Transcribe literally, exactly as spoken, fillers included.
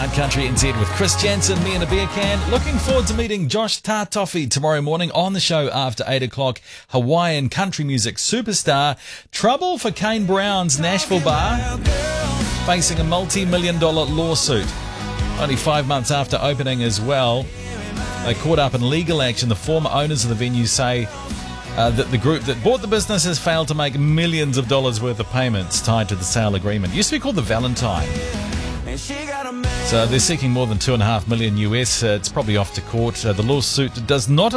Inside Country N Z with Chris Jansen, me and a beer can. Looking forward to meeting Josh Tartoffy tomorrow morning on the show after eight o'clock. Hawaiian country music superstar. Trouble for Kane Brown's Nashville bar, facing a multi-million dollar lawsuit. Only five months after opening as well. They caught up in legal action. The former owners of the venue say uh, that the group that bought the business has failed to make millions of dollars worth of payments tied to the sale agreement. It used to be called the Valentine. So they're seeking more than two and a half million U S. Uh, it's probably off to court. Uh, the lawsuit does not